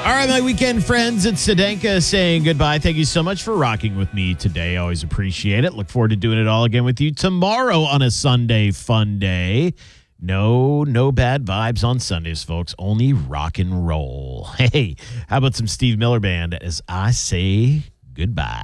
All right, my weekend friends, it's Sedenka saying goodbye. Thank you so much for rocking with me today. Always appreciate it. Look forward to doing it all again with you tomorrow on a Sunday fun day. No bad vibes on Sundays, folks. Only rock and roll. Hey, how about some Steve Miller Band as I say goodbye?